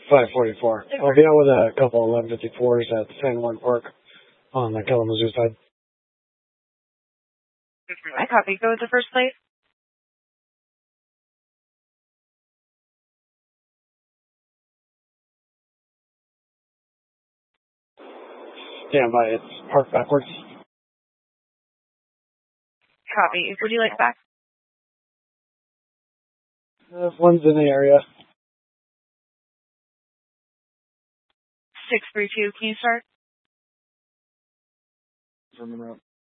544. I'll be out with a couple 1154s at San Juan Park on the Kalamazoo side. I copy. Go with the first plate. Stand by. It's parked backwards. Copy. Would you like back? One's in the area. 632. Can you start? From the route.